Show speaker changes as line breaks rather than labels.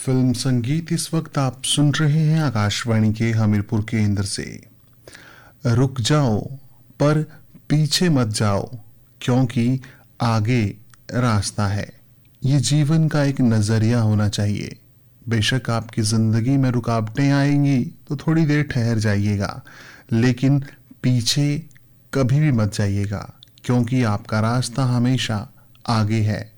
Film संगीत इस वक्त आप सुन रहे हैं आकाशवाणी के हमीरपुर केंद्र से। रुक जाओ पर पीछे मत जाओ, क्योंकि आगे रास्ता है। ये जीवन का एक नज़रिया होना चाहिए। बेशक आपकी ज़िंदगी में रुकावटें आएंगी तो थोड़ी देर ठहर जाइएगा, लेकिन पीछे कभी भी मत जाइएगा, क्योंकि आपका रास्ता हमेशा आगे है।